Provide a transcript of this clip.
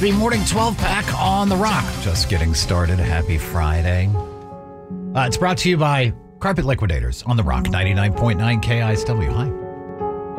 The morning 12 pack on the Rock. Just getting started. Happy Friday. It's brought to you by Carpet Liquidators on the Rock 99.9 KISW. Hi.